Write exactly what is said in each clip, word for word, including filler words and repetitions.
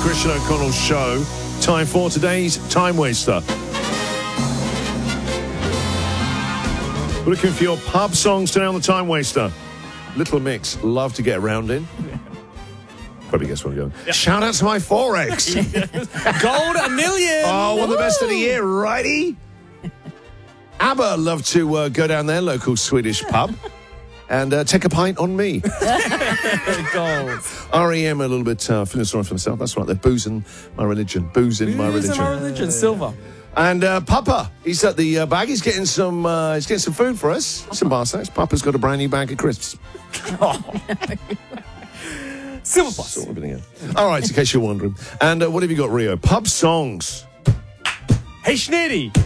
Christian O'Connell Show. Time for today's Time Waster. We're looking for your pub songs today on the Time Waster. Little Mix, love to get around in. Probably guess where I'm going. Yep. Shout out to my Forex. Gold a million. Oh, one of the best of the year, righty? ABBA love to uh, go down their local Swedish pub and uh, take a pint on me. Gold. R E M a little bit uh, feeling sorry for themselves. That's right, they're boozing my religion. Boozing my religion. Boozing my religion. Silver. And uh, Papa, he's at the uh, bag. He's getting some. Uh, he's getting some food for us. Some bar snacks. Papa's got a brand new bag of crisps. Oh. Silver Plus. Sort of everything else. All right, in case you're wondering. And uh, what have you got, Rio? Pub songs. Hey, Schnitty.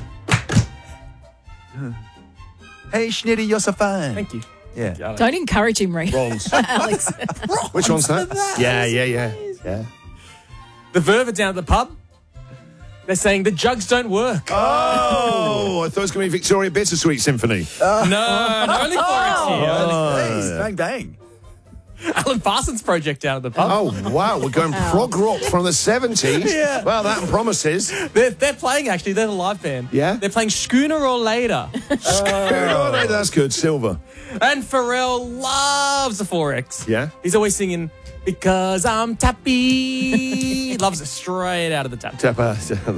Hey, Schnitty, you're so fine. Thank you. Yeah. Don't encourage him, Ray. Wrongs. Alex. Which one's that? Yeah, yeah, yeah, yeah. The Verve are down at the pub. They're saying the jugs don't work. Oh, I thought it was going to be Victoria Bittersweet Symphony. Uh, no, no, only Forex here. Oh, Please, yeah. bang, bang. Alan Parsons project down at the pub. Oh, wow, we're going prog rock from the seventies. Yeah. Well, that promises. They're, they're playing, actually. They're the live band. Yeah? They're playing Schooner or Later. Oh, no, that's good. Silver. And Pharrell loves the Forex. Yeah? He's always singing, Because I'm Tappy. Loves it straight out of the tap. Tapper.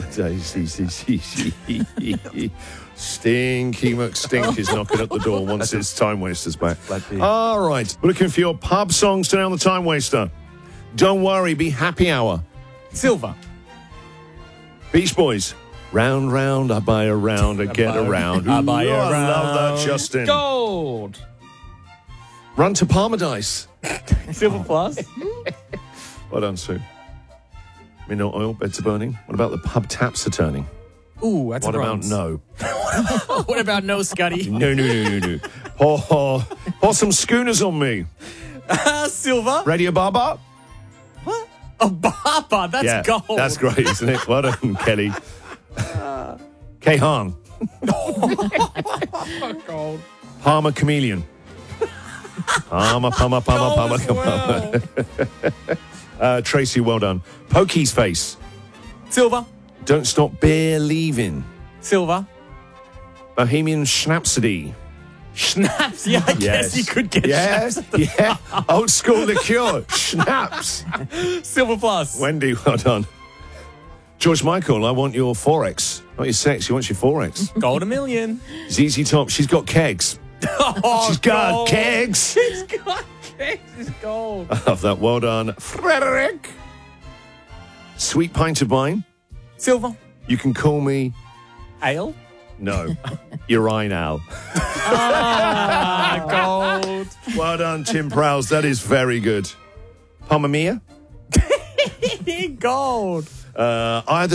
Stinky McStink is knocking at the door once his Time Waster's back. All right. We're looking for your pub songs today on the Time Waster. Don't worry, be happy hour. Silver. Beach Boys. Round, round, I buy a round, I get buy a- around. I buy a Ooh, I love round. that, Justin. Gold. Run to Parmadice. Silver Plus. Well done, Sue. Midnight oil, beds are burning. What about the pub taps are turning? Ooh, that's What a about bronze. no? What about no Scuddy? No, no, no, no, no. Pour, pour, pour some schooners on me. Uh, silver. Radio Baba? What? Oh, Baba. That's yeah, gold. that's great, isn't it? Well done, Kelly. K-Han. Gold. Palmer Chameleon. Palmer, Palmer, Palmer, Palmer, Gold as Palmer. uh, Tracy, well done. Pokey's Face. Silver. Don't Stop Believing. Silver. Bohemian Schnapsody. Schnapps. Yeah, I guess you could get Yes, schnapps. yeah. Old school liqueur. Schnapps. Silver Plus. Wendy, well done. George Michael, I want your Forex. Not your sex, he wants your Forex. Gold a million. Z Z Top, she's got kegs. Oh, She's got gold. kegs. She's got kegs. It's gold. I love that. Well done. Frederick. Sweet Pint of Wine. Silver. You can call me... Ale. No. Urinal. Ah, gold. Well done, Tim Prowse. That is very good. Palma Mia. Gold. Uh, I